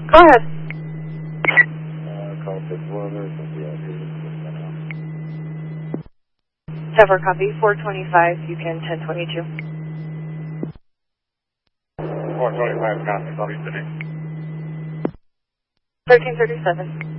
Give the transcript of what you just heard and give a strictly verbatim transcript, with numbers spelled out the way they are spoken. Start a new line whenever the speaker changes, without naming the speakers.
Go ahead.
Uh, call six one or something out here.
Sever copy, four twenty-five, you can ten twenty-two.
four twenty-five, copy, copy, city.
thirteen thirty-seven.